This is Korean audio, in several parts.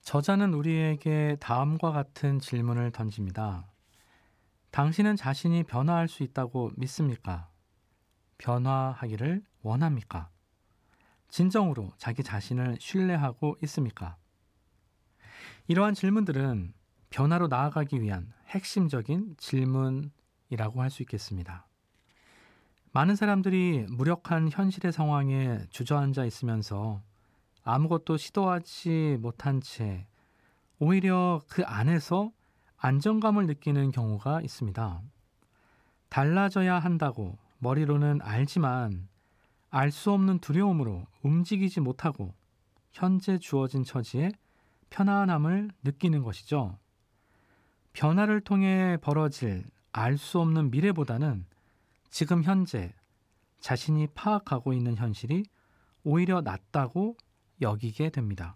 저자는 우리에게 다음과 같은 질문을 던집니다. 당신은 자신이 변화할 수 있다고 믿습니까? 변화하기를 원합니까? 진정으로 자기 자신을 신뢰하고 있습니까? 이러한 질문들은 변화로 나아가기 위한 핵심적인 질문이라고 할 수 있겠습니다. 많은 사람들이 무력한 현실의 상황에 주저앉아 있으면서 아무것도 시도하지 못한 채 오히려 그 안에서 안정감을 느끼는 경우가 있습니다. 달라져야 한다고 머리로는 알지만 알 수 없는 두려움으로 움직이지 못하고 현재 주어진 처지에 편안함을 느끼는 것이죠. 변화를 통해 벌어질 알 수 없는 미래보다는 지금 현재 자신이 파악하고 있는 현실이 오히려 낫다고 여기게 됩니다.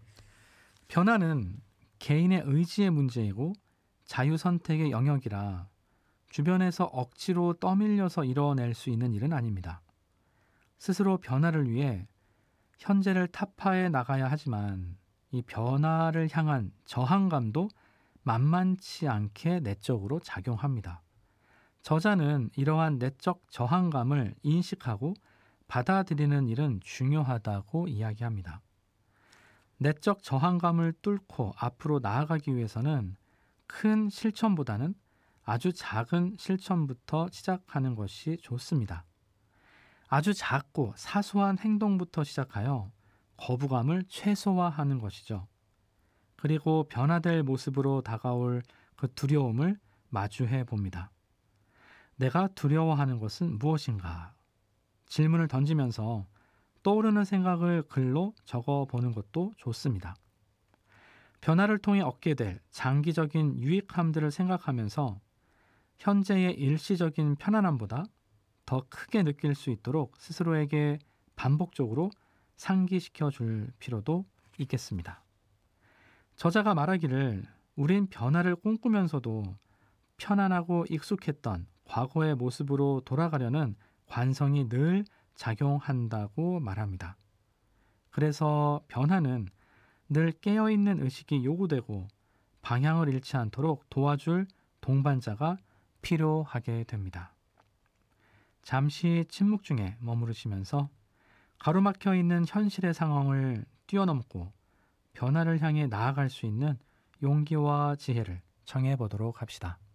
변화는 개인의 의지의 문제이고 자유선택의 영역이라 주변에서 억지로 떠밀려서 이뤄낼 수 있는 일은 아닙니다. 스스로 변화를 위해 현재를 타파해 나가야 하지만 이 변화를 향한 저항감도 만만치 않게 내적으로 작용합니다. 저자는 이러한 내적 저항감을 인식하고 받아들이는 일은 중요하다고 이야기합니다. 내적 저항감을 뚫고 앞으로 나아가기 위해서는 큰 실천보다는 아주 작은 실천부터 시작하는 것이 좋습니다. 아주 작고 사소한 행동부터 시작하여 거부감을 최소화하는 것이죠. 그리고 변화될 모습으로 다가올 그 두려움을 마주해 봅니다. 내가 두려워하는 것은 무엇인가? 질문을 던지면서 떠오르는 생각을 글로 적어 보는 것도 좋습니다. 변화를 통해 얻게 될 장기적인 유익함들을 생각하면서 현재의 일시적인 편안함보다 더 크게 느낄 수 있도록 스스로에게 반복적으로 상기시켜 줄 필요도 있겠습니다. 저자가 말하기를 우린 변화를 꿈꾸면서도 편안하고 익숙했던 과거의 모습으로 돌아가려는 관성이 늘 작용한다고 말합니다. 그래서 변화는 늘 깨어있는 의식이 요구되고 방향을 잃지 않도록 도와줄 동반자가 필요하게 됩니다. 잠시 침묵 중에 머무르시면서 가로막혀 있는 현실의 상황을 뛰어넘고 변화를 향해 나아갈 수 있는 용기와 지혜를 청해 보도록 합시다.